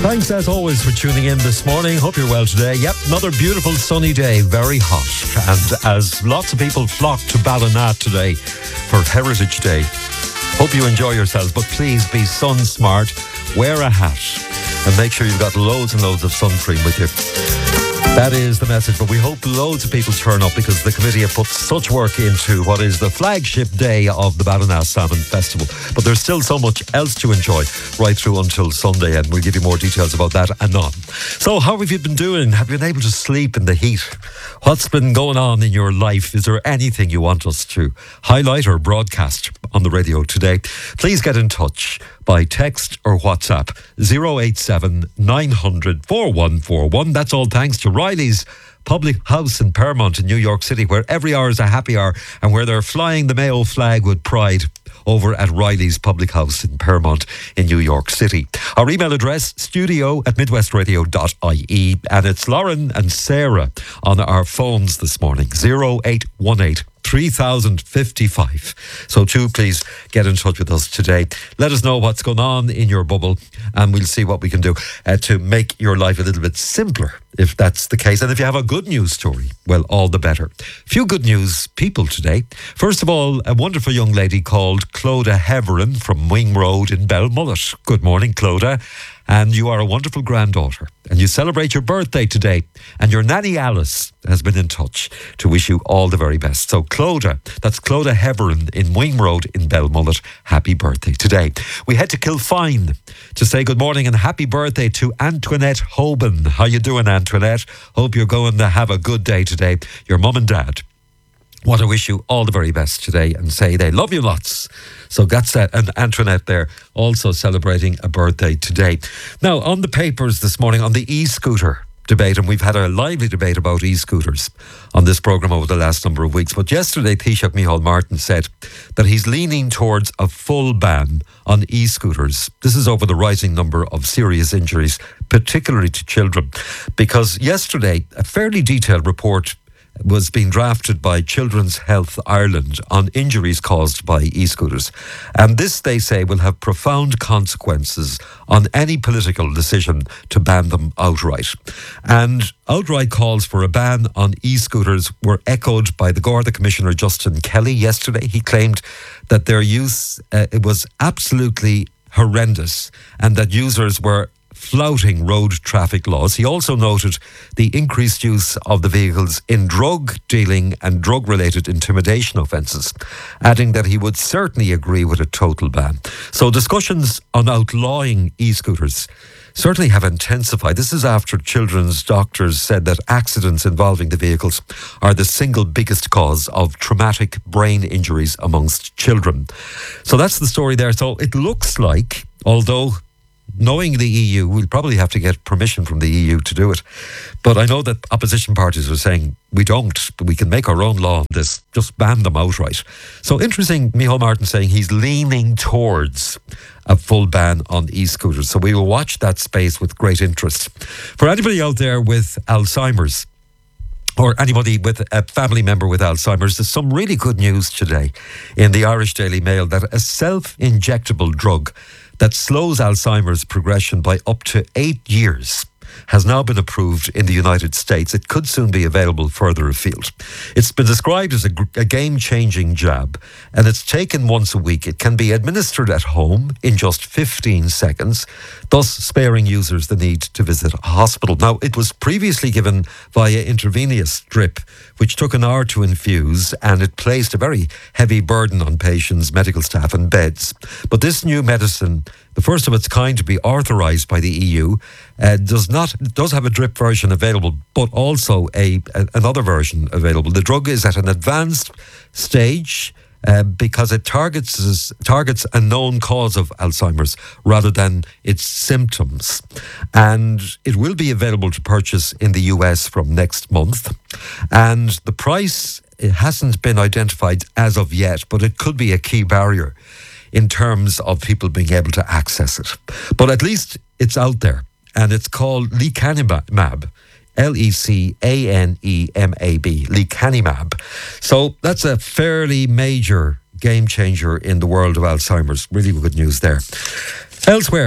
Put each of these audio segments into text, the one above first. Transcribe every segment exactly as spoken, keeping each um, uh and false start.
Thanks as always for tuning in this morning. Hope you're well today. Yep, another beautiful sunny day, very hot. And as lots of people flock to Ballina today for Heritage Day, hope you enjoy yourselves, but please be sun smart, wear a hat, and make sure you've got loads and loads of sun cream with you. That is the message, but we hope loads of people turn up because the committee have put such work into what is the flagship day of the Ballina Salmon Festival. But there's still so much else to enjoy right through until Sunday, and we'll give you more details about that anon. So how have you been doing? Have you been able to sleep in the heat? What's been going on in your life? Is there anything you want us to highlight or broadcast on the radio today? Please get in touch by text or WhatsApp zero eight seven nine hundred four one four one. That's all thanks to Riley's Public House in Paramount in New York City, where every hour is a happy hour and where they're flying the Mayo flag with pride over at Riley's Public House in Paramount in New York City. Our email address, studio at midwestradio dot I E, and it's Lauren and Sarah on our phones this morning, zero eight one eight three thousand fifty-five. So too, please get in touch with us today. Let us know what's going on in your bubble, and we'll see what we can do uh, to make your life a little bit simpler, if that's the case. And if you have a good news story, well, all the better. Few good news people today. First of all, a wonderful young lady called Clodagh Heverin from Wing Road in Belmullet. Good morning, Clodagh. And you are a wonderful granddaughter, and you celebrate your birthday today, and your nanny Alice has been in touch to wish you all the very best. So Clodagh, that's Clodagh Heverin in Wing Road in Belmullet, happy birthday today. We head to Kilfine to say good morning and happy birthday to Antoinette Hoban. How you doing, Antoinette? Hope you're going to have a good day today. Your mum and dad want to wish you all the very best today and say they love you lots. So that's that. And Antoinette there also celebrating a birthday today. Now, on the papers this morning, on the e-scooter debate, and we've had a lively debate about e-scooters on this programme over the last number of weeks. But yesterday, Taoiseach Micheál Martin said that he's leaning towards a full ban on e-scooters. This is over the rising number of serious injuries, particularly to children. Because yesterday, a fairly detailed report was being drafted by Children's Health Ireland on injuries caused by e-scooters. And this, they say, will have profound consequences on any political decision to ban them outright. And outright calls for a ban on e-scooters were echoed by the Garda Commissioner Justin Kelly yesterday. He claimed that their use uh, it was absolutely horrendous and that users were flouting road traffic laws. He also noted the increased use of the vehicles in drug dealing and drug-related intimidation offences, adding that he would certainly agree with a total ban. So discussions on outlawing e-scooters certainly have intensified. This is after children's doctors said that accidents involving the vehicles are the single biggest cause of traumatic brain injuries amongst children. So that's the story there. So it looks like, although knowing the E U, we'll probably have to get permission from the E U to do it. But I know that opposition parties are saying, we don't, but we can make our own law on this, just ban them outright. So interesting, Micheál Martin saying he's leaning towards a full ban on e-scooters. So we will watch that space with great interest. For anybody out there with Alzheimer's, or anybody with a family member with Alzheimer's, there's some really good news today in the Irish Daily Mail that a self-injectable drug that slows Alzheimer's progression by up to eight years has now been approved in the United States. It could soon be available further afield. It's been described as a, a game-changing jab, and it's taken once a week. It can be administered at home in just fifteen seconds, thus sparing users the need to visit a hospital. Now, it was previously given via intravenous drip, which took an hour to infuse, and it placed a very heavy burden on patients, medical staff and beds. But this new medicine, the first of its kind to be authorised by the E U, uh, does not does have a drip version available, but also a, a another version available. The drug is at an advanced stage uh, because it targets targets a known cause of Alzheimer's rather than its symptoms, and it will be available to purchase in the U S from next month. And the price, it hasn't been identified as of yet, but it could be a key barrier in terms of people being able to access it. But at least it's out there, and it's called lecanemab, L E C A N E M A B, lecanemab. So that's a fairly major game changer in the world of Alzheimer's. Really good news there. Elsewhere,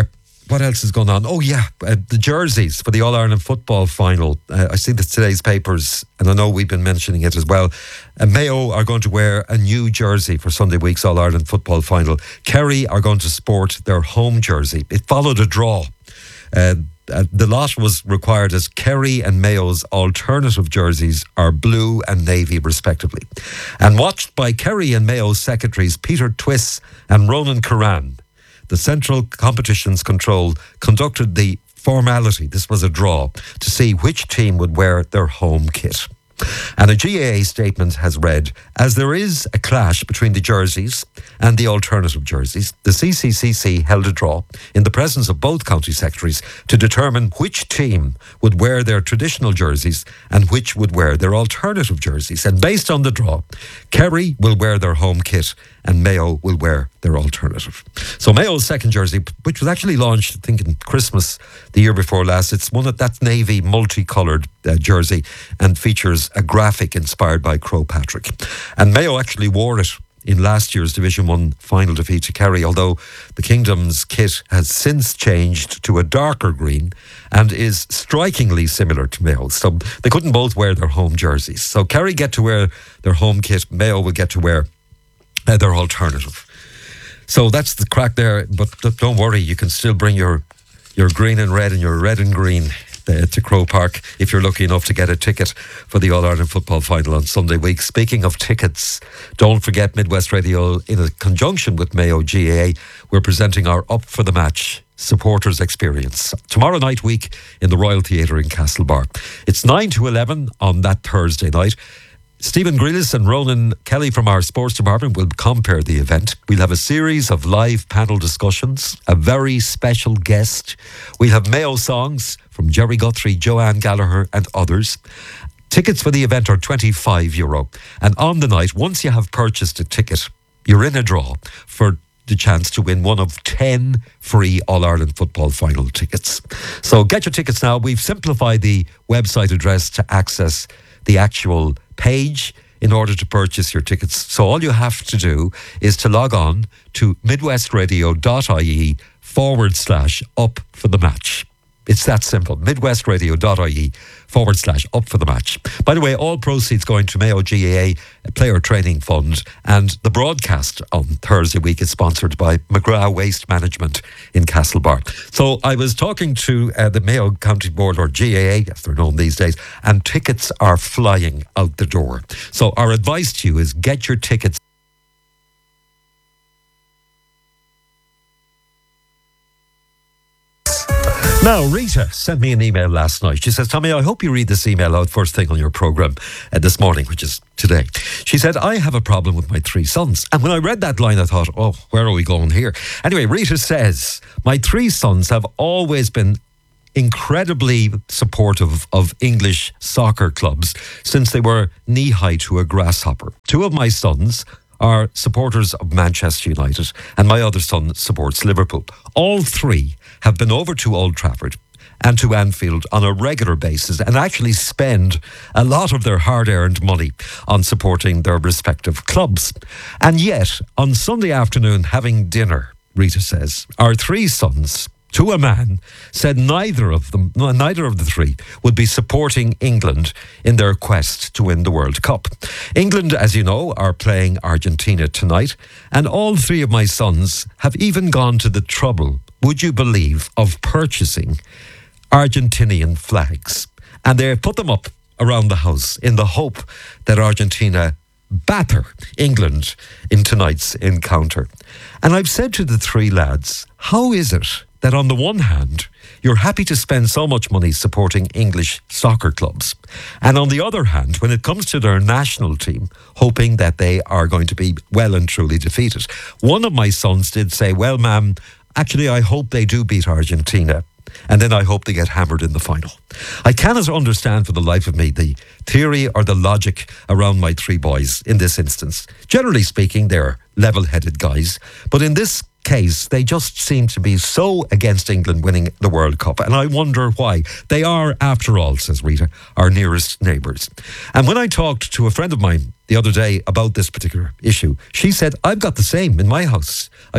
what else is going on? Oh, yeah, uh, the jerseys for the All-Ireland football final. Uh, I see that today's papers, and I know we've been mentioning it as well. Uh, Mayo are going to wear a new jersey for Sunday week's All-Ireland football final. Kerry are going to sport their home jersey. It followed a draw. Uh, uh, the lot was required as Kerry and Mayo's alternative jerseys are blue and navy respectively. And watched by Kerry and Mayo's secretaries Peter Twiss and Ronan Curran, the Central Competitions Control conducted the formality, this was a draw, to see which team would wear their home kit. And a G A A statement has read, as there is a clash between the jerseys and the alternative jerseys, the C C C C held a draw in the presence of both county secretaries to determine which team would wear their traditional jerseys and which would wear their alternative jerseys. And based on the draw, Kerry will wear their home kit and Mayo will wear their alternative. So Mayo's second jersey, which was actually launched, I think, in Christmas the year before last, it's one of that's navy multicoloured uh, jersey and features a graphic inspired by Crow Patrick. And Mayo actually wore it in last year's Division one final defeat to Kerry, although the Kingdom's kit has since changed to a darker green and is strikingly similar to Mayo's. So they couldn't both wear their home jerseys. So Kerry get to wear their home kit, Mayo will get to wear uh, their alternative. So that's the crack there, but don't worry, you can still bring your your green and red and your red and green uh, to Crow Park if you're lucky enough to get a ticket for the All-Ireland football final on Sunday week. Speaking of tickets, don't forget Midwest Radio, in a conjunction with Mayo G A A, we're presenting our Up for the Match supporters experience tomorrow night week in the Royal Theatre in Castlebar. It's nine to eleven on that Thursday night. Stephen Grealis and Ronan Kelly from our sports department will compare the event. We'll have a series of live panel discussions, a very special guest. We'll have Mayo songs from Jerry Guthrie, Joanne Gallagher and others. Tickets for the event are twenty-five euro. And on the night, once you have purchased a ticket, you're in a draw for the chance to win one of ten free All-Ireland football final tickets. So get your tickets now. We've simplified the website address to access the actual page in order to purchase your tickets. So all you have to do is to log on to midwestradio.ie forward slash up for the match. It's that simple. midwestradio.ie forward slash up for the match. By the way, all proceeds going to Mayo G A A Player Training Fund, and the broadcast on Thursday week is sponsored by McGrath Waste Management in Castlebar. So I was talking to uh, the Mayo County Board, or G A A, as they're known these days, and tickets are flying out the door. So our advice to you is get your tickets. Now, Rita sent me an email last night. She says, Tommy, I hope you read this email out first thing on your programme uh, this morning, which is today. She said, I have a problem with my three sons. And when I read that line, I thought, oh, where are we going here? Anyway, Rita says, my three sons have always been incredibly supportive of English soccer clubs since they were knee-high to a grasshopper. Two of my sons are supporters of Manchester United and my other son supports Liverpool. All three have been over to Old Trafford and to Anfield on a regular basis and actually spend a lot of their hard-earned money on supporting their respective clubs. And yet, on Sunday afternoon having dinner, Rita says, our three sons, to a man, said neither of them, neither of the three would be supporting England in their quest to win the World Cup. England, as you know, are playing Argentina tonight, and all three of my sons have even gone to the trouble, would you believe, of purchasing Argentinian flags. And they put them up around the house in the hope that Argentina batter England in tonight's encounter. And I've said to the three lads, how is it that on the one hand, you're happy to spend so much money supporting English soccer clubs, and on the other hand, when it comes to their national team, hoping that they are going to be well and truly defeated? One of my sons did say, well, ma'am, actually, I hope they do beat Argentina, and then I hope they get hammered in the final. I cannot understand for the life of me the theory or the logic around my three boys in this instance. Generally speaking, they're level-headed guys, but in this case, they just seem to be so against England winning the World Cup, and I wonder why. They are, after all, says Rita, our nearest neighbours. And when I talked to a friend of mine the other day about this particular issue, she said, I've got the same in my house. I've got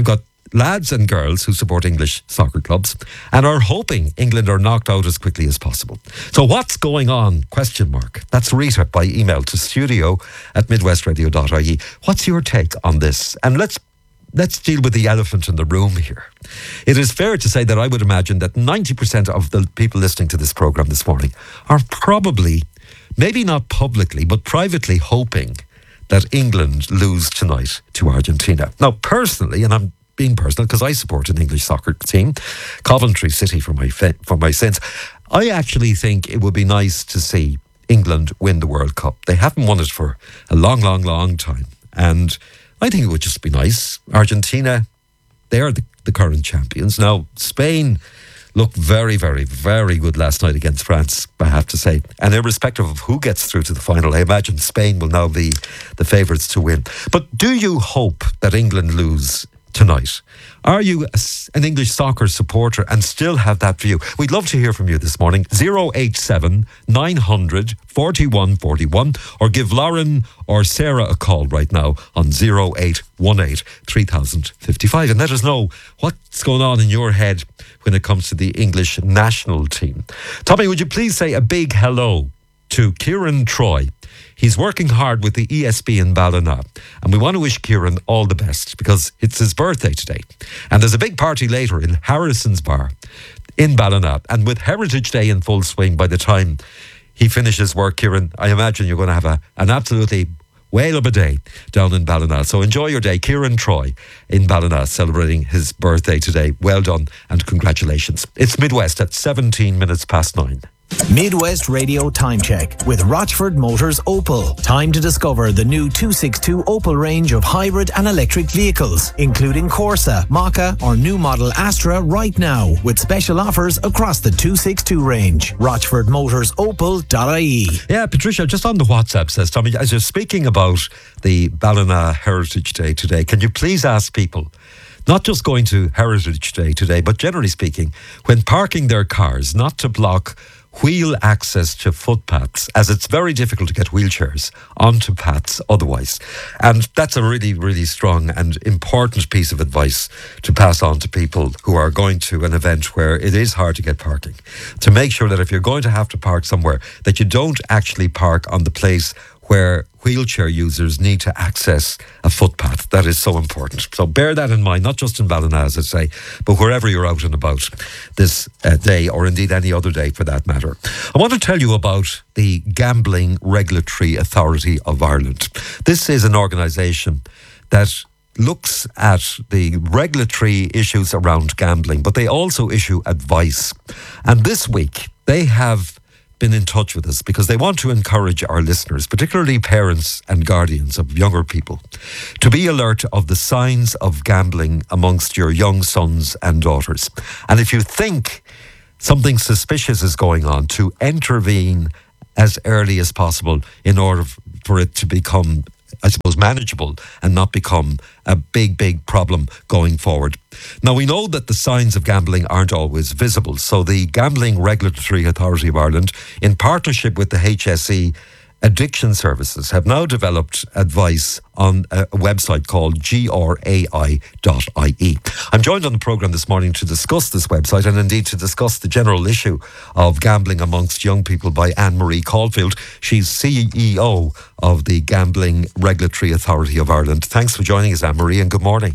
lads and girls who support English soccer clubs and are hoping England are knocked out as quickly as possible. So what's going on? Question mark. That's Rita by email to studio at midwestradio dot I E. What's your take on this? And let's Let's deal with the elephant in the room here. It is fair to say that I would imagine that ninety percent of the people listening to this programme this morning are probably, maybe not publicly, but privately hoping that England lose tonight to Argentina. Now, personally, and I'm being personal because I support an English soccer team, Coventry City for my for my sins, I actually think it would be nice to see England win the World Cup. They haven't won it for a long, long, long time. And I think it would just be nice. Argentina, they are the, the current champions. Now, Spain looked very, very, very good last night against France, I have to say. And irrespective of who gets through to the final, I imagine Spain will now be the favourites to win. But do you hope that England lose tonight? Are you an English soccer supporter and still have that view? We'd love to hear from you this morning. zero eight seven, nine hundred, forty-one forty-one, or give Lauren or Sarah a call right now on zero eight one eight, three thousand fifty-five and let us know what's going on in your head when it comes to the English national team. Tommy, would you please say a big hello to Kieran Troy? He's working hard with the E S B in Ballina, and we want to wish Kieran all the best because it's his birthday today. And there's a big party later in Harrison's Bar in Ballina, and with Heritage Day in full swing by the time he finishes work, Kieran, I imagine you're going to have a, an absolutely whale of a day down in Ballina. So enjoy your day. Kieran Troy in Ballina celebrating his birthday today. Well done and congratulations. It's Midwest at seventeen minutes past nine. Midwest Radio Time Check with Rochford Motors Opel. Time to discover the new two sixty-two Opel range of hybrid and electric vehicles, including Corsa, Maka or new model Astra right now, with special offers across the two sixty-two range. rochford motors opel dot I E. Yeah, Patricia, just on the WhatsApp says, Tommy, as you're speaking about the Ballina Heritage Day today, can you please ask people, not just going to Heritage Day today, but generally speaking, when parking their cars, not to block wheel access to footpaths, as it's very difficult to get wheelchairs onto paths otherwise. And that's a really, really strong and important piece of advice to pass on to people who are going to an event where it is hard to get parking. To make sure that if you're going to have to park somewhere, that you don't actually park on the place where wheelchair users need to access a footpath. That is so important. So bear that in mind, not just in Ballina, as I say, but wherever you're out and about this uh, day, or indeed any other day for that matter. I want to tell you about the Gambling Regulatory Authority of Ireland. This is an organisation that looks at the regulatory issues around gambling, but they also issue advice. And this week, they have been in touch with us because they want to encourage our listeners, particularly parents and guardians of younger people, to be alert of the signs of gambling amongst your young sons and daughters. And if you think something suspicious is going on, to intervene as early as possible in order for it to become, I suppose, manageable and not become a big, big problem going forward. Now, we know that the signs of gambling aren't always visible. So the Gambling Regulatory Authority of Ireland, in partnership with the H S E Addiction Services, have now developed advice on a website called G R A I dot I E. I'm joined on the programme this morning to discuss this website and indeed to discuss the general issue of gambling amongst young people by Anne-Marie Caulfield. She's C E O of the Gambling Regulatory Authority of Ireland. Thanks for joining us, Anne-Marie, and good morning.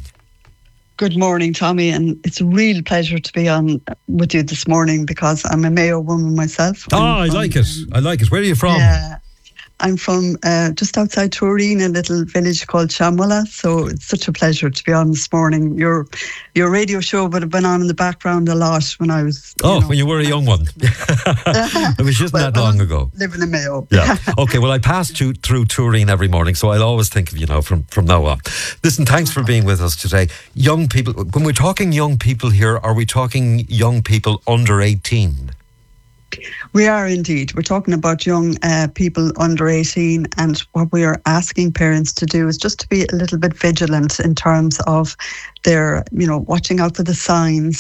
Good morning, Tommy, and it's a real pleasure to be on with you this morning because I'm a Mayo woman myself. Oh, I like it. I like it. Where are you from? Yeah. I'm from uh, just outside Turin, a little village called Shamwalla. So it's such a pleasure to be on this morning. Your your radio show would have been on in the background a lot when I was. Oh, know, when you were a young one. It was just well, that long ago. Living in Mayo. Yeah. Okay. Well, I pass to, through Turin every morning, so I'll always think of you now from from now on. Listen, thanks for being with us today. Young people. When we're talking young people here, are we talking young people under eighteen? We are indeed. We're talking about young uh, people under eighteen, and what we are asking parents to do is just to be a little bit vigilant in terms of their, you know, watching out for the signs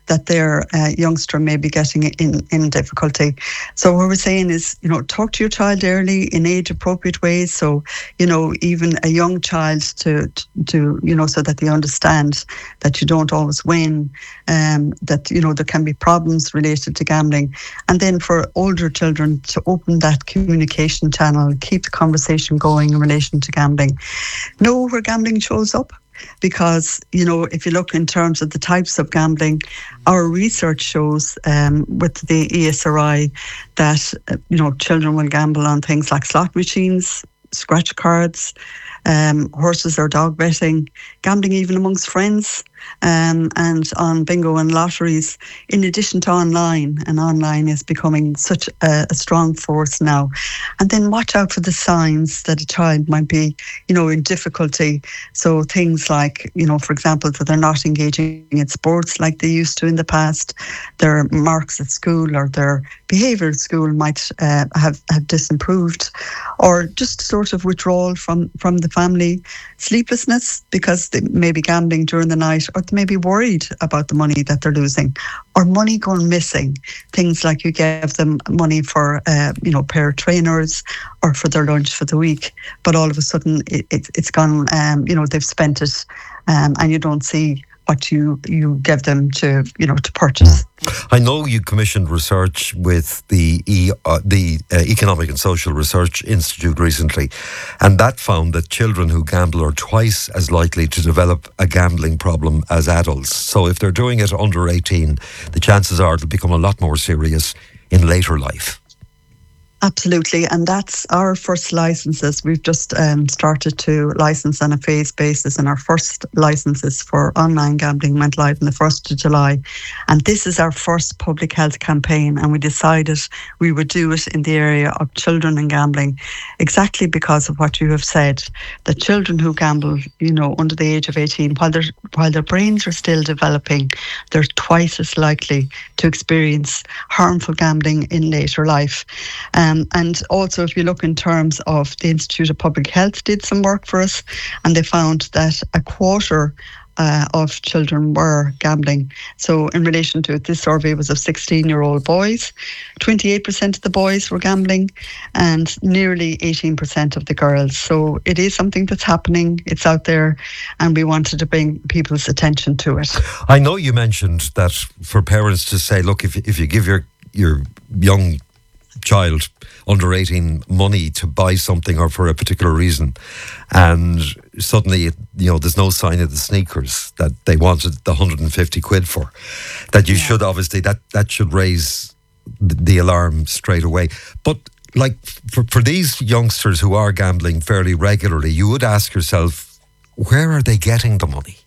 that their uh, youngster may be getting in, in difficulty. So what we're saying is, you know, talk to your child early in age-appropriate ways. So, you know, even a young child to, to you know, so that they understand that you don't always win, um, that, you know, there can be problems related to gambling. And then for older children to open that communication channel, keep the conversation going in relation to gambling. Know where gambling shows up. Because, you know, if you look in terms of the types of gambling, our research shows um, with the E S R I that, uh, you know, children will gamble on things like slot machines, scratch cards, um, horses or dog betting, gambling even amongst friends, um, and on bingo and lotteries, in addition to online. And online is becoming such a, a strong force now. And then watch out for the signs that a child might be, you know, in difficulty. So things like, you know, for example, that they're not engaging in sports like they used to in the past, their marks at school or their behaviour at school might uh, have, have disimproved, or just sort of withdrawal from, from the family, sleeplessness because they may be gambling during the night, or they may be worried about the money that they're losing, or money going missing. Things like you give them money for, uh, you know, pair of trainers or for their lunch for the week, but all of a sudden it, it, it's gone, um, you know, they've spent it, um, and you don't see what you, you give them to, you know, to purchase. I know you commissioned research with the e, uh, the uh, Economic and Social Research Institute recently, and that found that children who gamble are twice as likely to develop a gambling problem as adults. So if they're doing it under eighteen, the chances are it'll become a lot more serious in later life. Absolutely, and that's our first licences. We've just um, started to license on a phased basis, and our first licences for online gambling went live on the first of July. And this is our first public health campaign, and we decided we would do it in the area of children and gambling, exactly because of what you have said. The children who gamble, you know, under the age of eighteen, while, while their brains are still developing, they're twice as likely to experience harmful gambling in later life. Um, and also, if you look in terms of the Institute of Public Health did some work for us, and they found that a quarter uh, of children were gambling. So in relation to it, this survey was of sixteen-year-old boys. twenty-eight percent of the boys were gambling and nearly eighteen percent of the girls. So it is something that's happening. It's out there, and we wanted to bring people's attention to it. I know you mentioned that for parents to say, look, if, if you give your, your young child under eighteen money to buy something or for a particular reason, and suddenly, you know, there's no sign of the sneakers that they wanted the one hundred fifty quid for, that you yeah. should obviously, that, that should raise the alarm straight away. But like for, for these youngsters who are gambling fairly regularly, you would ask yourself, where are they getting the money?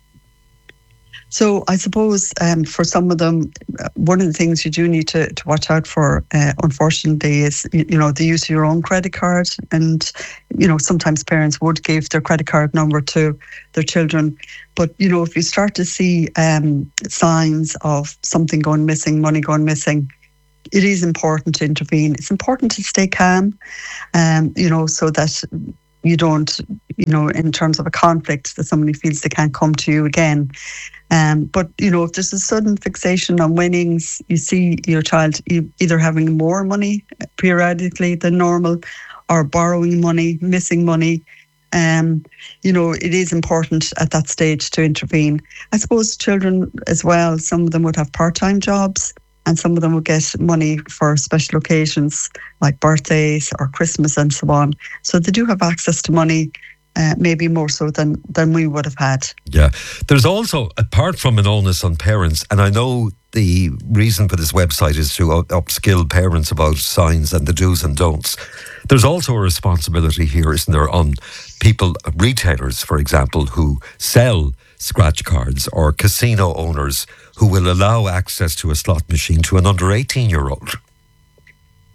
So I suppose um, for some of them, uh, one of the things you do need to, to watch out for, uh, unfortunately, is, you, you know, the use of your own credit card. And, you know, sometimes parents would give their credit card number to their children. But, you know, if you start to see um, signs of something going missing, money going missing, it is important to intervene. It's important to stay calm, um, you know, so that you don't, you know, in terms of a conflict, that somebody feels they can't come to you again. Um, but, you know, if there's a sudden fixation on winnings, you see your child either having more money periodically than normal, or borrowing money, missing money, um, you know, it is important at that stage to intervene. I suppose children as well, some of them would have part-time jobs, and some of them would get money for special occasions like birthdays or Christmas and so on. So they do have access to money, uh, maybe more so than, than we would have had. Yeah. There's also, apart from an onus on parents, and I know the reason for this website is to upskill parents about signs and the do's and don'ts. There's also a responsibility here, isn't there, on people, retailers, for example, who sell scratch cards, or casino owners who will allow access to a slot machine to an under eighteen-year-old.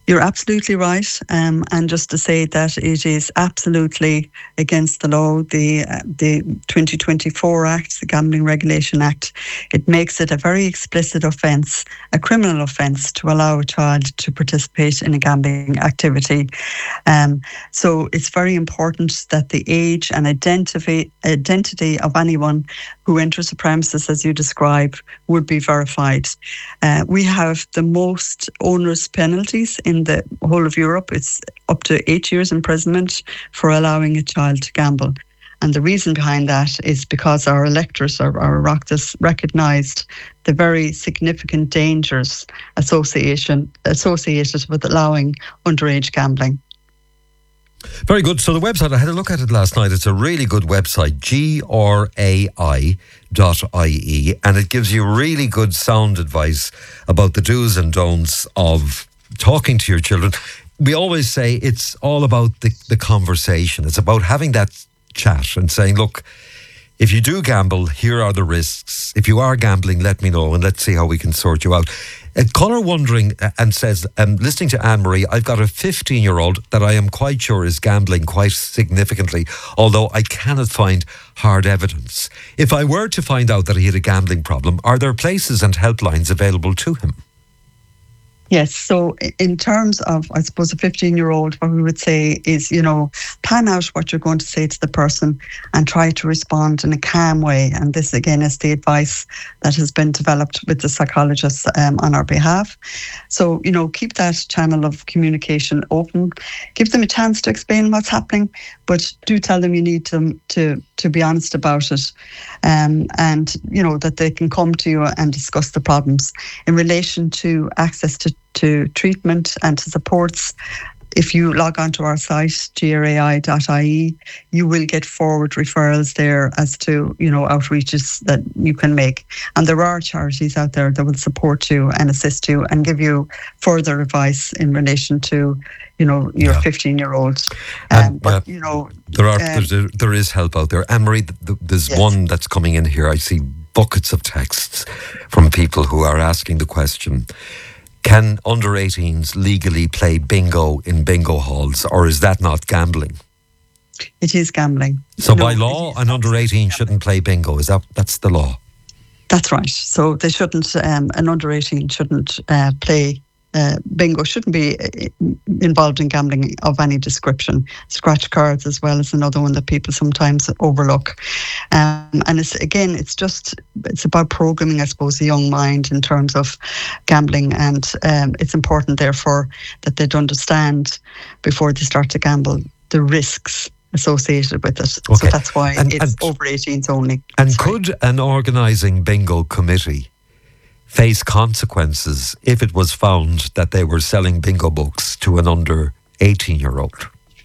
You're absolutely right. Um, and just to say that it is absolutely against the law, the uh, the twenty twenty-four Act, the Gambling Regulation Act, it makes it a very explicit offence, a criminal offence, to allow a child to participate in a gambling activity. Um, so it's very important that the age and identity, identity of anyone who enters the premises, as you describe, would be verified. Uh, we have the most onerous penalties in the whole of Europe. It's up to eight years imprisonment for allowing a child to gamble. And the reason behind that is because our electors, our, our Oireachtas, recognised the very significant dangers association, associated with allowing underage gambling. Very good. So the website, I had a look at it last night. It's a really good website, G R A I dot I E, and it gives you really good sound advice about the do's and don'ts of talking to your children. We always say it's all about the, the conversation. It's about having that chat and saying, look, if you do gamble, here are the risks. If you are gambling, let me know and let's see how we can sort you out. A caller wondering and says, um, listening to Anne-Marie, I've got a fifteen-year-old that I am quite sure is gambling quite significantly, although I cannot find hard evidence. If I were to find out that he had a gambling problem, are there places and helplines available to him? Yes, so in terms of, I suppose, a fifteen-year-old, what we would say is, you know, plan out what you're going to say to the person and try to respond in a calm way. And this, again, is the advice that has been developed with the psychologists um, on our behalf. So, you know, keep that channel of communication open. Give them a chance to explain what's happening, but do tell them you need them to, to be honest about it. Um, and, you know, that they can come to you and discuss the problems. In relation to access to to treatment and to supports, if you log on to our site, G R A I dot I E, you will get forward referrals there as to, you know, outreaches that you can make. And there are charities out there that will support you and assist you and give you further advice in relation to, you know, your yeah. fifteen-year-old. Um, um, but, yeah. you know... There are um, there's a, there is help out there. Anne-Marie, th- th- there's yes. one that's coming in here. I see buckets of texts from people who are asking the question, can under eighteens legally play bingo in bingo halls, or is that not gambling? It is gambling. So No, by law, an under eighteen shouldn't play bingo. Is that that's the law? That's right. So they shouldn't, um, an under eighteen shouldn't uh, play uh, bingo, shouldn't be involved in gambling of any description. Scratch cards as well is another one that people sometimes overlook. Um, and it's again, it's just, it's about programming, I suppose, the young mind in terms of gambling. And um, it's important, therefore, that they'd understand before they start to gamble the risks associated with it. Okay. So that's why and, it's and, over eighteens only. And that's could right. an organising bingo committee face consequences if it was found that they were selling bingo books to an under eighteen-year-old?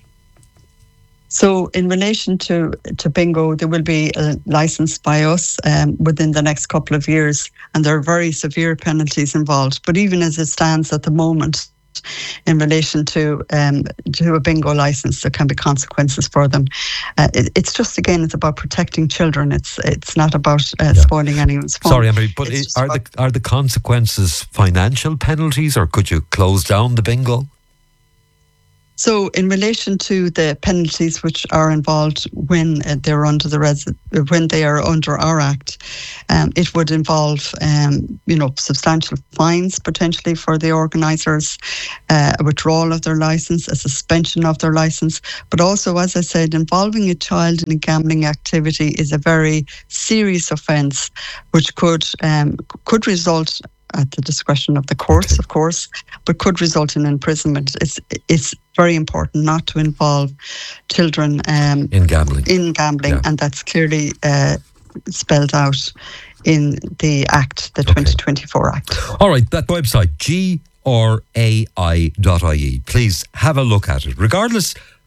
So in relation to, to bingo, there will be a licence by us um, within the next couple of years, and there are very severe penalties involved. But even as it stands at the moment, in relation to um, to a bingo licence, there can be consequences for them. Uh, it, it's just, again, it's about protecting children. It's it's not about uh, yeah. spoiling anyone's fun. Sorry, Anne-Marie, but it, are about- the are the consequences financial penalties, or could you close down the bingo? So in relation to the penalties which are involved when uh, they're under the res- when they are under our Act, um, it would involve um, you know, substantial fines potentially for the organisers, uh, a withdrawal of their licence, a suspension of their licence, but also, as I said, involving a child in a gambling activity is a very serious offence, which could um, could result, at the discretion of the courts, of course, but could result in imprisonment. It's it's very important not to involve children um, in gambling. In gambling, yeah. And that's clearly uh, spelled out in the Act, the okay. twenty twenty-four Act. All right, that website, G R A I dot I E. Please have a look at it, regardless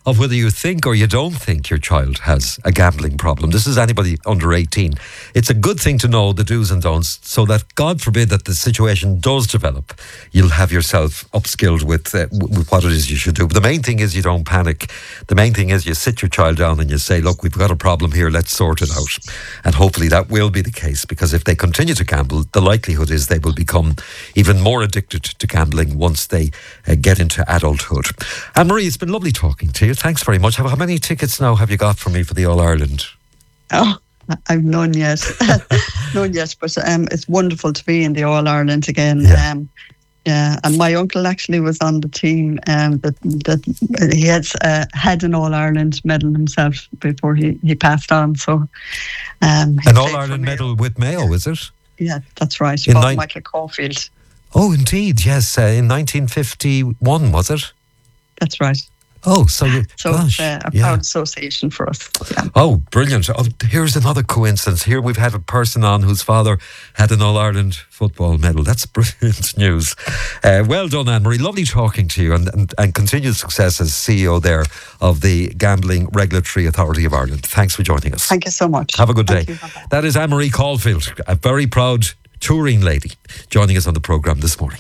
of whether you think or you don't think your child has a gambling problem. This is anybody under eighteen. It's a good thing to know the do's and don'ts so that, God forbid, that the situation does develop, you'll have yourself upskilled with, uh, with what it is you should do. But the main thing is you don't panic. The main thing is you sit your child down and you say, look, we've got a problem here, let's sort it out. And hopefully that will be the case, because if they continue to gamble, the likelihood is they will become even more addicted to gambling once they uh, get into adulthood. Anne-Marie, it's been lovely talking to you. Thanks very much. How, how many tickets now have you got for me for the All-Ireland? Oh, I've none yet. none yet, but um, it's wonderful to be in the All-Ireland again. Yeah. Um, yeah, and my uncle actually was on the team um, that that he had uh, had an All-Ireland medal himself before he, he passed on. So um, An All-Ireland medal with Mayo, is it? Yeah, that's right. In Bob nine- Michael Caulfield. Oh, indeed, yes. Uh, in nineteen fifty-one, was it? That's right. Oh, so you, So gosh, it's uh, a yeah. proud association for us. Yeah. Oh, brilliant. Oh, here's another coincidence. Here we've had a person on whose father had an All-Ireland football medal. That's brilliant news. Uh, well done, Anne-Marie. Lovely talking to you, and, and, and continued success as C E O there of the Gambling Regulatory Authority of Ireland. Thanks for joining us. Thank you so much. Have a good Thank day. you. Bye-bye. That is Anne-Marie Caulfield, a very proud touring lady, joining us on the programme this morning.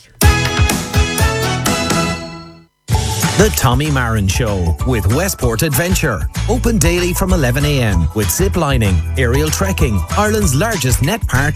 The Tommy Marin Show with Westport Adventure. Open daily from eleven a m with zip lining, aerial trekking, Ireland's largest net park.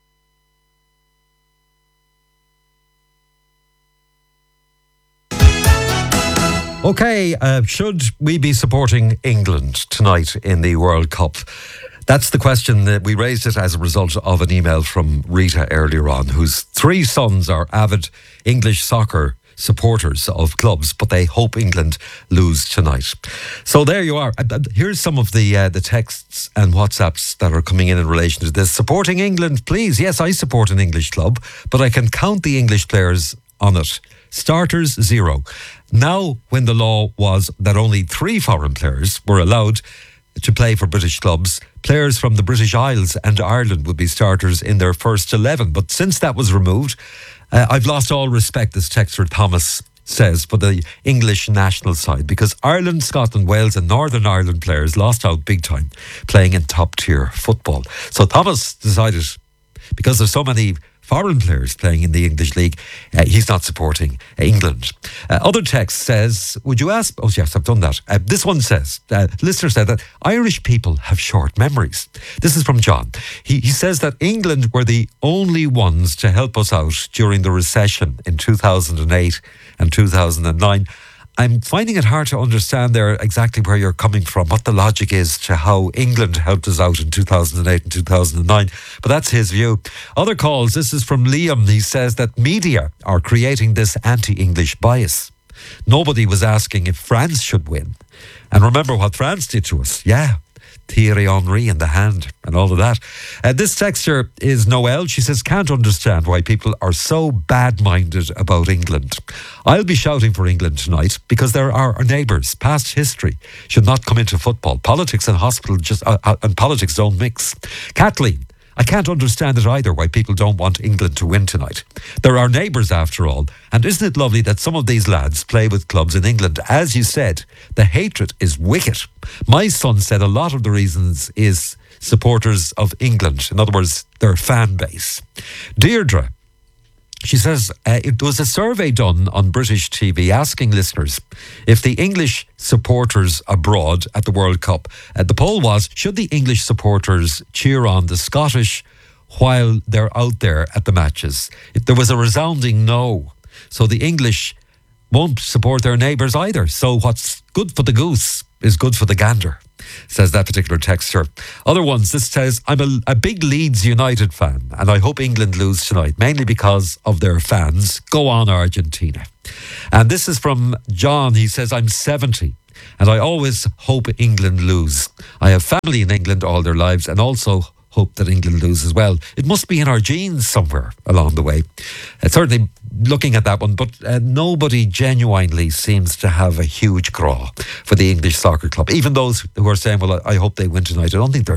Okay, uh, should we be supporting England tonight in the World Cup? That's the question. That we raised it as a result of an email from Rita earlier on, whose three sons are avid English soccer supporters of clubs, but they hope England lose tonight. So there you are. Here's some of the uh, the texts and WhatsApps that are coming in in relation to this. Supporting England, please. Yes, I support an English club, but I can count the English players on it. Starters, zero. Now, when the law was that only three foreign players were allowed to play for British clubs, players from the British Isles and Ireland would be starters in their first eleven. But since that was removed, uh, I've lost all respect, as texter Thomas says, for the English national side, because Ireland, Scotland, Wales and Northern Ireland players lost out big time playing in top tier football. So Thomas decided, because there's so many foreign players playing in the English League, uh, he's not supporting England. Uh, other text says, would you ask? Oh, yes, I've done that. Uh, this one says, uh, listener said that Irish people have short memories. This is from John. He, he says that England were the only ones to help us out during the recession in two thousand eight and two thousand nine. I'm finding it hard to understand there exactly where you're coming from, what the logic is to how England helped us out in two thousand eight and two thousand nine. But that's his view. Other calls, this is from Liam. He says that media are creating this anti-English bias. Nobody was asking if France should win. And remember what France did to us. Yeah. Thierry Henry in the hand and all of that. Uh, this texter is Noelle. She says, can't understand why people are so bad-minded about England. I'll be shouting for England tonight because there are our neighbours. Past history should not come into football. Politics and hospital just uh, uh, and politics don't mix. Kathleen, I can't understand it either why people don't want England to win tonight. They're our neighbours after all. And isn't it lovely that some of these lads play with clubs in England? As you said, the hatred is wicked. My son said a lot of the reasons is supporters of England. In other words, their fan base. Deirdre, she says, uh, it was a survey done on British T V asking listeners if the English supporters abroad at the World Cup, uh, the poll was, should the English supporters cheer on the Scottish while they're out there at the matches? It, there was a resounding no. So the English won't support their neighbours either. So what's good for the goose is good for the gander, says that particular texter. Other ones, this says, I'm a, a big Leeds United fan and I hope England lose tonight, mainly because of their fans. Go on, Argentina. And this is from John. He says, I'm seventy and I always hope England lose. I have family in England all their lives and also hope that England lose as well. It must be in our genes somewhere along the way. Uh, certainly looking at that one, but uh, nobody genuinely seems to have a huge craw for the English soccer club. Even those who are saying, well, I, I hope they win tonight. I don't think they're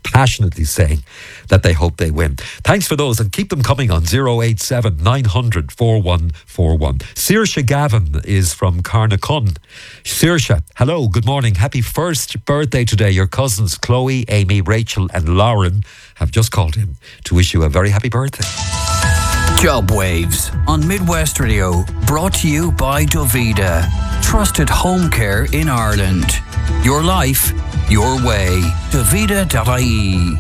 passionately saying that they hope they win. Thanks for those, and keep them coming on zero eight seven nine hundred four one four one. Saoirse Gavin is from Carnacon. Saoirse, hello, good morning. Happy first birthday today. Your cousins Chloe, Amy, Rachel and Lauren have just called in to wish you a very happy birthday. Job Waves on Midwest Radio, brought to you by Dovida, trusted home care in Ireland. Your life, your way. Dovida dot I E.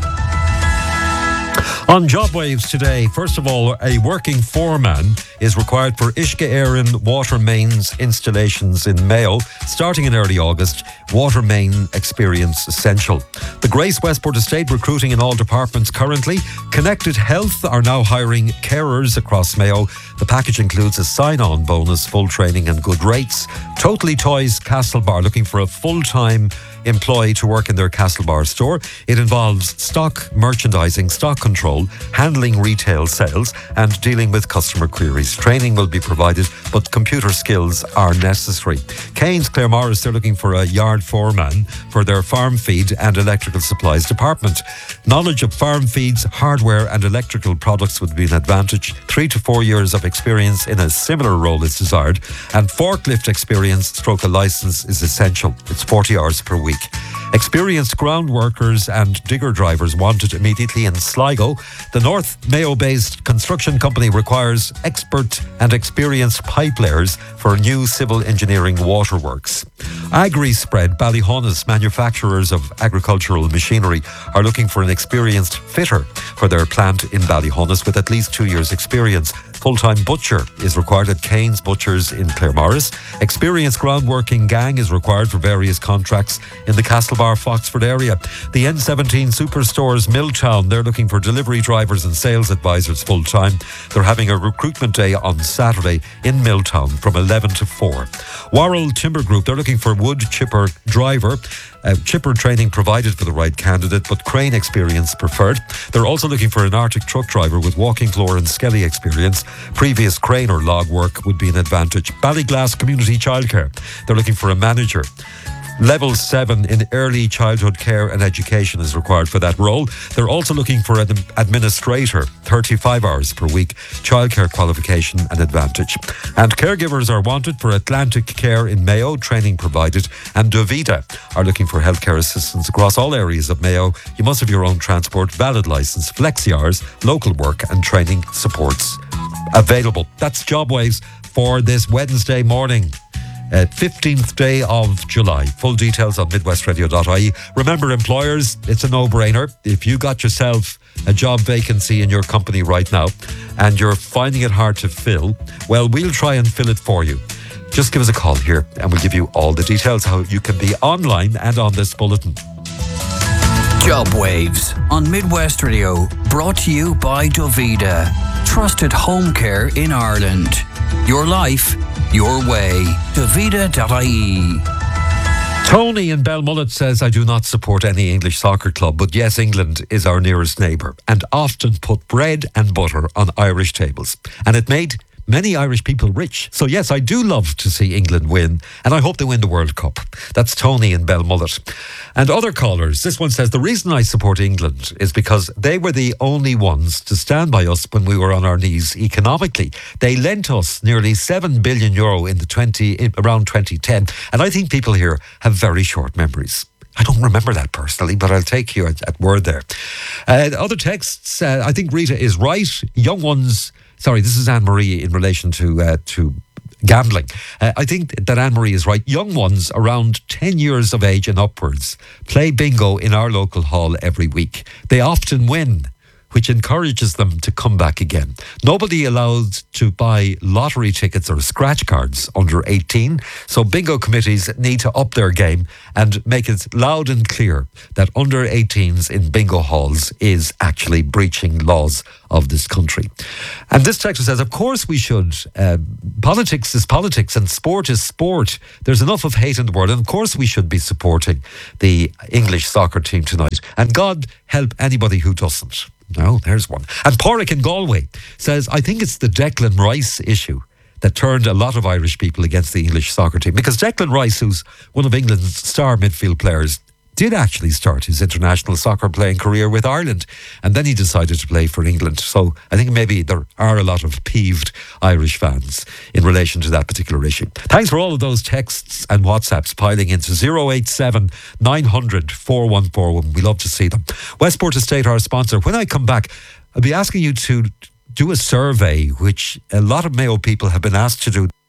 On Job Waves today, first of all, a working foreman is required for Uisce Éireann water mains installations in Mayo. Starting in early August, water main experience essential. The Grace Westport Estate recruiting in all departments currently. Connected Health are now hiring carers across Mayo. The package includes a sign-on bonus, full training and good rates. Totally Toys Castlebar looking for a full-time employee to work in their Castlebar store. It involves stock merchandising, stock control, handling retail sales and dealing with customer queries. Training will be provided, but computer skills are necessary. Keynes Claremorris, they're looking for a yard foreman for their farm feed and electrical supplies department. Knowledge of farm feeds, hardware and electrical products would be an advantage. Three to four years of experience in a similar role is desired, and forklift experience stroke a license is essential. It's forty hours per week. Experienced ground workers and digger drivers wanted immediately in Sligo. The North Mayo-based construction company requires expert and experienced pipe layers for new civil engineering waterworks. AgriSpread, Ballyhonus, manufacturers of agricultural machinery, are looking for an experienced fitter for their plant in Ballyhonus with at least two years' experience. Full-time butcher is required at Keynes Butchers in Claremorris. Experienced groundworking gang is required for various contracts in the Castlebar Foxford area. The N seventeen Superstores Milltown, they're looking for delivery drivers and sales advisors full-time. They're having a recruitment day on Saturday in Milltown from eleven to four. Worrell Timber Group, they're looking for wood chipper driver. Uh, chipper training provided for the right candidate, but crane experience preferred. They're also looking for an Arctic truck driver with walking floor and skelly experience. Previous crane or log work would be an advantage. Ballyglass Community Childcare, they're looking for a manager. Level seven in early childhood care and education is required for that role. They're also looking for an administrator, thirty-five hours per week, childcare qualification and advantage. And caregivers are wanted for Atlantic Care in Mayo, training provided. And Dovida are looking for healthcare assistants across all areas of Mayo. You must have your own transport, valid licence, flexi hours, local work and training supports available. That's Job Waves for this Wednesday morning. Uh, fifteenth day of July. Full details on midwest radio dot I E. Remember, employers, it's a no-brainer. If you got yourself a job vacancy in your company right now and you're finding it hard to fill, well, we'll try and fill it for you. Just give us a call here and we'll give you all the details how you can be online and on this bulletin. Job Waves on Midwest Radio, brought to you by Dovida, trusted home care in Ireland. Your life, your way. Dovida dot I E. Tony in Belmullet says, I do not support any English soccer club, but yes, England is our nearest neighbour and often put bread and butter on Irish tables. And it made many Irish people rich. So yes, I do love to see England win, and I hope they win the World Cup. That's Tony in Belmullet. And other callers, this one says, the reason I support England is because they were the only ones to stand by us when we were on our knees economically. They lent us nearly seven billion euro in the twenty in around twenty ten, and I think people here have very short memories. I don't remember that personally, but I'll take you at, at word there. Uh, other texts, uh, I think Rita is right. Young ones, sorry, this is Anne-Marie in relation to uh, to gambling. Uh, I think that Anne-Marie is right. Young ones around ten years of age and upwards play bingo in our local hall every week. They often win, which encourages them to come back again. Nobody allowed to buy lottery tickets or scratch cards under eighteen, so bingo committees need to up their game and make it loud and clear that under eighteens in bingo halls is actually breaching laws of this country. And this texter says, of course we should. Uh, politics is politics and sport is sport. There's enough of hate in the world, and of course we should be supporting the English soccer team tonight. And God help anybody who doesn't. No, there's one. And Porrick in Galway says, I think it's the Declan Rice issue that turned a lot of Irish people against the English soccer team. Because Declan Rice, who's one of England's star midfield players, did actually start his international soccer playing career with Ireland, and then he decided to play for England. So I think maybe there are a lot of peeved Irish fans in relation to that particular issue. Thanks for all of those texts and WhatsApps piling into zero eight seven nine hundred four one four one. We love to see them. Westport Estate, our sponsor. When I come back, I'll be asking you to do a survey, which a lot of Mayo people have been asked to do.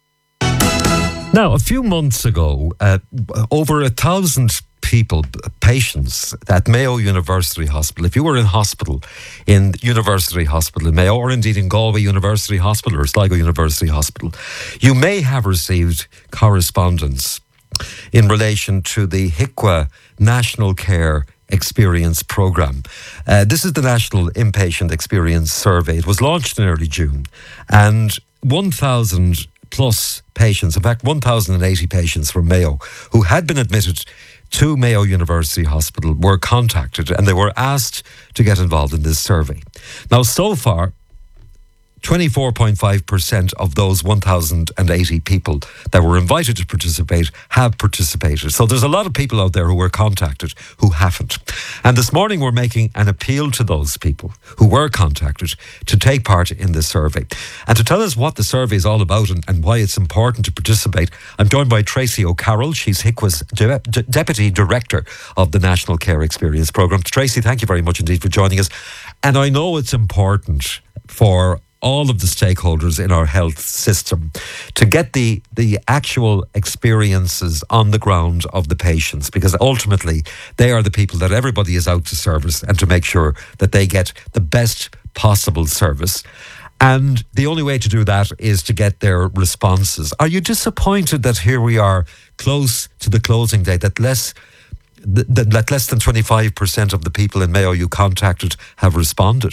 Now, a few months ago, uh, over a thousand people, patients at Mayo University Hospital, if you were in hospital in University Hospital in Mayo, or indeed in Galway University Hospital or Sligo University Hospital, you may have received correspondence in relation to the H I C W A National Care Experience Programme. Uh, this is the National Inpatient Experience Survey. It was launched in early June, and one thousand plus patients, in fact one thousand eighty patients from Mayo who had been admitted to Mayo University Hospital were contacted, and they were asked to get involved in this survey. Now, so far, twenty-four point five percent of those one thousand eighty people that were invited to participate have participated. So there's a lot of people out there who were contacted who haven't. And this morning we're making an appeal to those people who were contacted to take part in this survey. And to tell us what the survey is all about and, and why it's important to participate, I'm joined by Tracy O'Carroll. She's H I C W A's De- De- Deputy Director of the National Care Experience Programme. Tracy, thank you very much indeed for joining us. And I know it's important for all of the stakeholders in our health system to get the the actual experiences on the ground of the patients, because ultimately they are the people that everybody is out to service, and to make sure that they get the best possible service. And the only way to do that is to get their responses. Are you disappointed that here we are close to the closing date, that less that, that less than twenty-five percent of the people in Mayo you contacted have responded?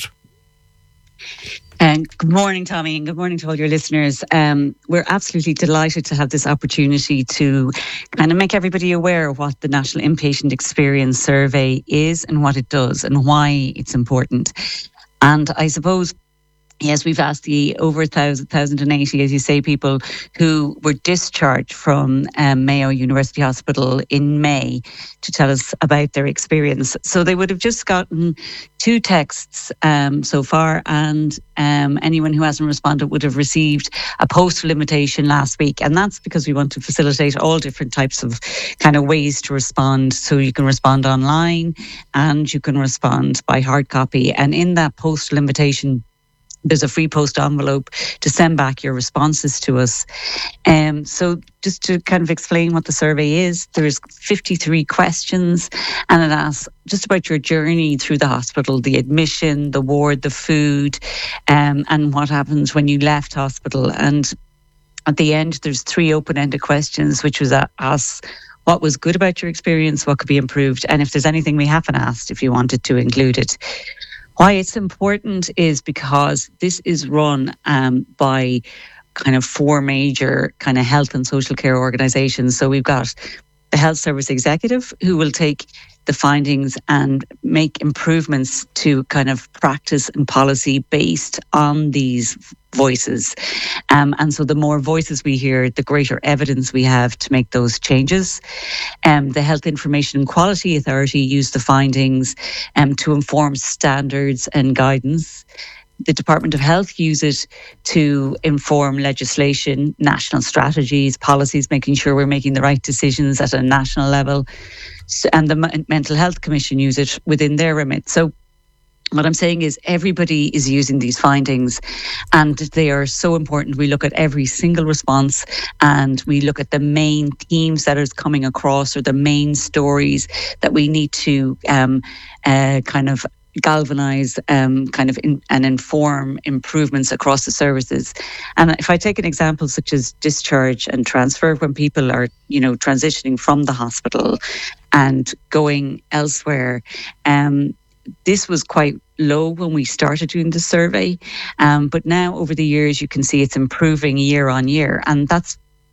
And good morning, Tommy, and good morning to all your listeners. Um, we're absolutely delighted to have this opportunity to kind of make everybody aware of what the National Inpatient Experience Survey is and what it does and why it's important. And I suppose, yes, we've asked the over one thousand eighty, as you say, people who were discharged from um, Mayo University Hospital in May to tell us about their experience. So they would have just gotten two texts um, so far, and um, anyone who hasn't responded would have received a postal invitation last week. And that's because we want to facilitate all different types of kind of ways to respond. So you can respond online and you can respond by hard copy. And in that postal invitation, there's a free post envelope to send back your responses to us. Um, so just to kind of explain what the survey is, there's fifty-three questions, and it asks just about your journey through the hospital, the admission, the ward, the food, um, and what happens when you left hospital. And at the end, there's three open-ended questions, which was ask what was good about your experience, what could be improved, and if there's anything we haven't asked, if you wanted to include it. Why it's important is because this is run um, by kind of four major kind of health and social care organisations. So we've got the Health Service Executive, who will take the findings and make improvements to kind of practice and policy based on these voices. Um, and so the more voices we hear, the greater evidence we have to make those changes. Um, the Health Information and Quality Authority use the findings um, to inform standards and guidance. The Department of Health use it to inform legislation, national strategies, policies, making sure we're making the right decisions at a national level. And the Mental Health Commission use it within their remit. So what I'm saying is everybody is using these findings, and they are so important. We look at every single response, and we look at the main themes that is coming across, or the main stories that we need to um, uh, kind of galvanise um, kind of in, and inform improvements across the services. And if I take an example such as discharge and transfer, when people are, you know, transitioning from the hospital and going elsewhere, um, this was quite low when we started doing the survey, um, but now over the years you can see it's improving year on year, and that's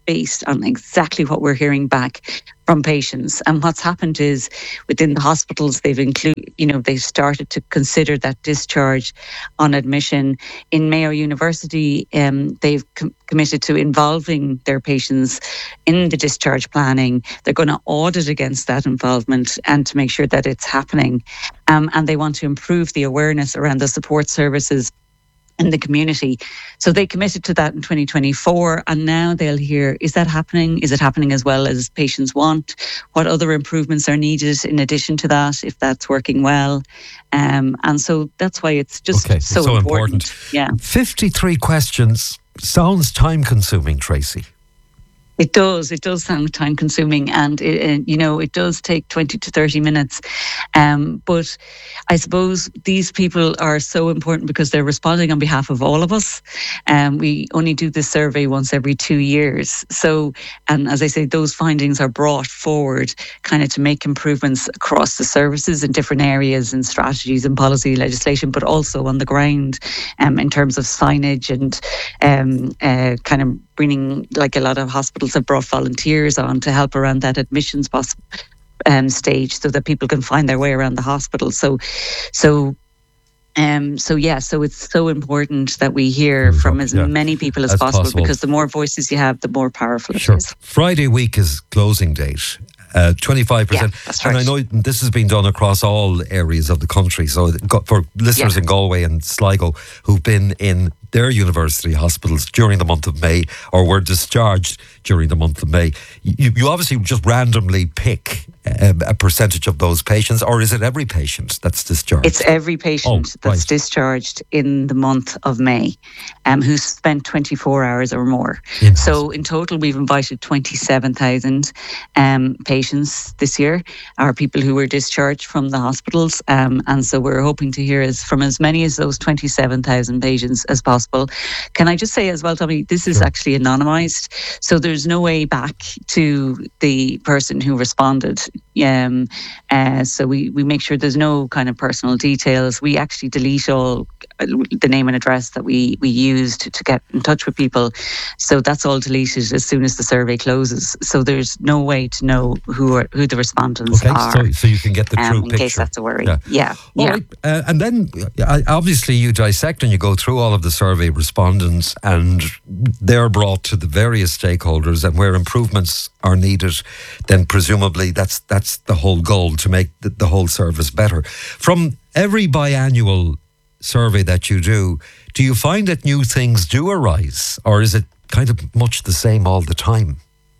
based on exactly what we're hearing back from patients. And what's happened is within the hospitals, they've included, you know, they've started to consider that discharge on admission. In Mayo University, um, they've com- committed to involving their patients in the discharge planning. They're going to audit against that involvement and to make sure that it's happening. Um, and they want to improve the awareness around the support services in the community. So they committed to that in twenty twenty-four, and now they'll hear, is that happening? Is it happening as well as patients want? What other improvements are needed in addition to that, if that's working well? Um, and so that's why it's just okay, so, so important. important. Yeah. fifty-three questions sounds time consuming, Tracy. It does. It does sound time consuming, and it, it, you know, it does take twenty to thirty minutes. Um, but I suppose these people are so important because they're responding on behalf of all of us. Um, we only do this survey once every two years. So, and as I say, those findings are brought forward kind of to make improvements across the services in different areas and strategies and policy legislation, but also on the ground um, in terms of signage and um, uh, kind of bringing, like a lot of hospitals have brought volunteers on to help around that admissions pos- um, stage so that people can find their way around the hospital. So, so, um, so yeah, so it's so important that we hear from as yeah. many people as, as possible, possible, because the more voices you have, the more powerful sure. it is. Friday week is closing date. Uh, twenty-five percent. Yeah, that's right. And I know this has been done across all areas of the country. So for listeners yeah. in Galway and Sligo who've been in their university hospitals during the month of May or were discharged during the month of May, you, you obviously just randomly pick a, a percentage of those patients, or is it every patient that's discharged? It's every patient oh, that's right. discharged in the month of May um, who's spent twenty-four hours or more. In so in total, we've invited twenty-seven thousand um, patients this year, are people who were discharged from the hospitals. Um, and so we're hoping to hear as, from as many as those twenty-seven thousand patients as possible. Can I just say as well, Tommy, this is sure. actually anonymised. So there's no way back to the person who responded. Um, uh, so we, we make sure there's no kind of personal details. We actually delete all the name and address that we, we used to get in touch with people. So that's all deleted as soon as the survey closes. So there's no way to know who are, who the respondents okay, are. So, so you can get the um, true in picture. In case that's a worry. Yeah. Yeah. All yeah. right. Uh, and then uh, obviously you dissect and you go through all of the survey respondents, and they're brought to the various stakeholders, and where improvements are needed, then presumably that's that's the whole goal, to make the, the whole service better. From every biannual survey that you do, do you find that new things do arise, or is it kind of much the same all the time?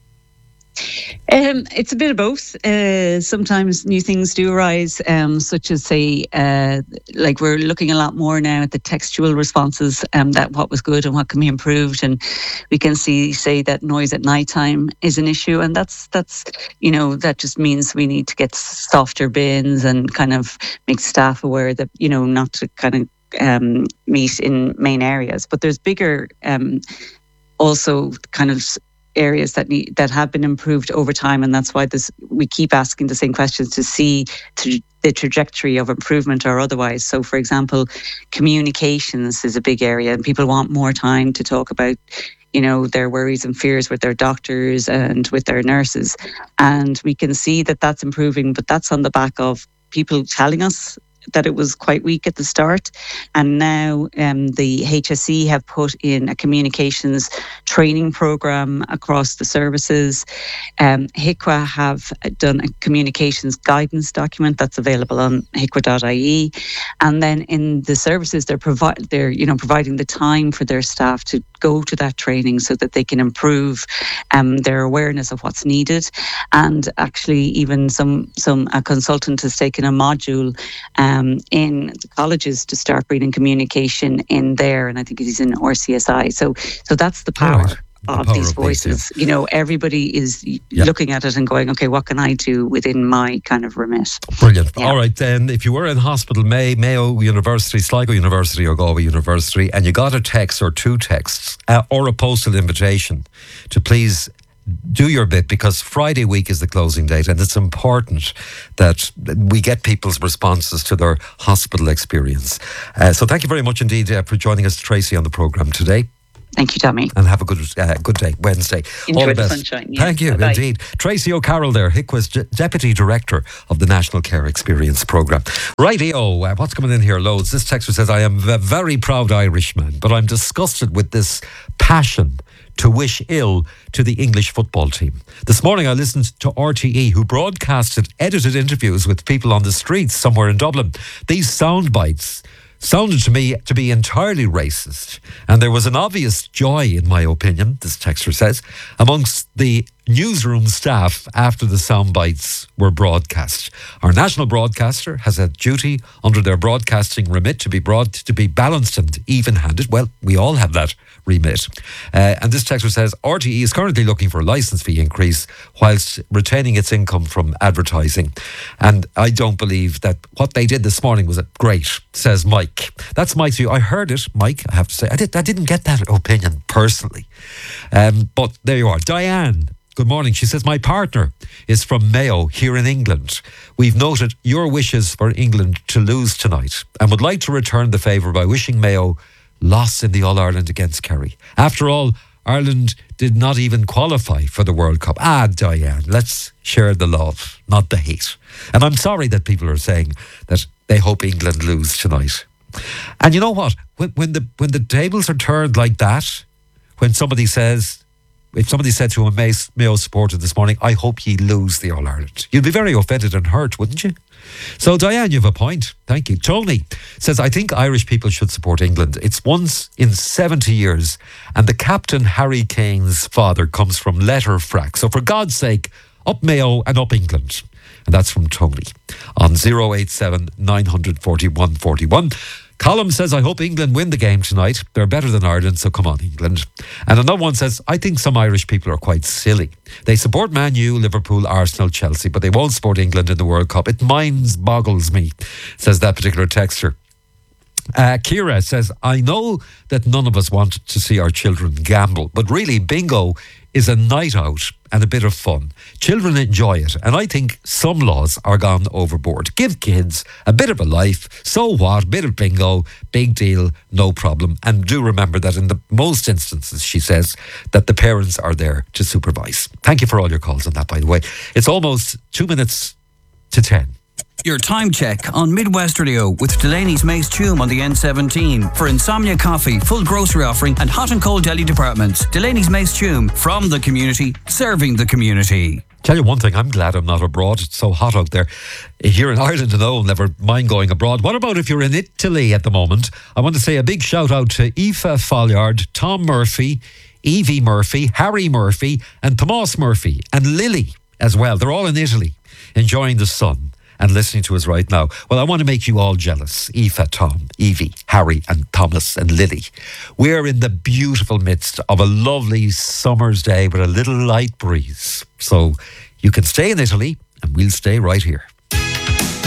Um, it's a bit of both. Uh, sometimes new things do arise, um, such as, say, uh, like we're looking a lot more now at the textual responses, um, that what was good and what can be improved, and we can see, say, that noise at nighttime is an issue, and that's that's you know that just means we need to get softer bins and kind of make staff aware that, you know, not to kind of um, meet in main areas, but there's bigger um, also kind of areas that need, that have been improved over time, and that's why this we keep asking the same questions to see to the trajectory of improvement or otherwise. So, for example, communications is a big area, and people want more time to talk about, you know, their worries and fears with their doctors and with their nurses, and we can see that that's improving, but that's on the back of people telling us that it was quite weak at the start. And now um, the H S E have put in a communications training program across the services. Um, H I C W A have done a communications guidance document that's available on H I C W A dot I E. And then in the services, they're, provi- they're you know, providing the time for their staff to go to that training so that they can improve um, their awareness of what's needed. And actually, even some, some a consultant has taken a module um, in the colleges to start bringing communication in there. And I think he's in R C S I. So, so that's the power. Right. The of power these of voices. these, yeah. You know, everybody is yeah. looking at it and going, okay, what can I do within my kind of remit? Brilliant. Yeah. All right, then, if you were in hospital, May, Mayo University, Sligo University or Galway University, and you got a text or two texts uh, or a postal invitation to please do your bit, because Friday week is the closing date, and it's important that we get people's responses to their hospital experience. Uh, so thank you very much indeed uh, for joining us, Tracy, on the programme today. Thank you, Tommy. And have a good uh, good day, Wednesday. Enjoy All the, the best. sunshine. Yeah. Thank you, Bye-bye. indeed. Tracy O'Carroll there, H I C Wa's D- Deputy Director of the National Care Experience Programme. Rightio, uh, what's coming in here? Loads. This texter says, I am a very proud Irishman, but I'm disgusted with this passion to wish ill to the English football team. This morning I listened to R T E, who broadcasted edited interviews with people on the streets somewhere in Dublin. These sound bites sounded to me to be entirely racist, and there was an obvious joy, in my opinion, this texter says, amongst the newsroom staff after the sound bites were broadcast. Our national broadcaster has a duty under their broadcasting remit to be broad, to be balanced and even-handed. Well, we all have that remit. Uh, and this texter says, R T E is currently looking for a licence fee increase whilst retaining its income from advertising. And I don't believe that what they did this morning was great, says Mike. That's Mike's view. I heard it, Mike, I have to say. I, did, I didn't get that opinion personally. Um, but there you are. Diane, good morning. She says, my partner is from Mayo here in England. We've noted your wishes for England to lose tonight and would like to return the favour by wishing Mayo loss in the All-Ireland against Kerry. After all, Ireland did not even qualify for the World Cup. Ah, Diane, let's share the love, not the hate. And I'm sorry that people are saying that they hope England lose tonight. And you know what? When, when the when the tables are turned like that, when somebody says, if somebody said to a Mayo supporter this morning, I hope ye lose the All-Ireland, you'd be very offended and hurt, wouldn't you? So, Diane, you have a point. Thank you. Tony says, I think Irish people should support England. It's once in seventy years, and the captain, Harry Kane's father, comes from Letterfrack. So, for God's sake, up Mayo and up England. And that's from Tony on oh eight seven, nine four one, four one. Colum says, I hope England win the game tonight. They're better than Ireland, so come on, England. And another one says, I think some Irish people are quite silly. They support Man U, Liverpool, Arsenal, Chelsea, but they won't support England in the World Cup. It minds boggles me, says that particular texter. Uh, Kira says, I know that none of us want to see our children gamble, but really bingo is a night out and a bit of fun. Children enjoy it, and I think some laws are gone overboard. Give kids a bit of a life, so what, bit of bingo, big deal, no problem. And do remember that in the most instances, she says, that the parents are there to supervise. Thank you for all your calls on that, by the way. It's almost two minutes to ten. Your time check on Midwest Radio with Delaney's Mace Tume on the N seventeen. For Insomnia Coffee, full grocery offering and hot and cold deli departments. Delaney's Mace Tume, from the community, serving the community. Tell you one thing, I'm glad I'm not abroad. It's so hot out there. Here in Ireland, no, never mind going abroad. What about if you're in Italy at the moment? I want to say a big shout out to Aoife Folliard, Tom Murphy, Evie Murphy, Harry Murphy and Tomas Murphy and Lily as well. They're all in Italy enjoying the sun and listening to us right now. Well, I want to make you all jealous. Aoife, Tom, Evie, Harry and Thomas and Lily. We're in the beautiful midst of a lovely summer's day with a little light breeze. So you can stay in Italy and we'll stay right here.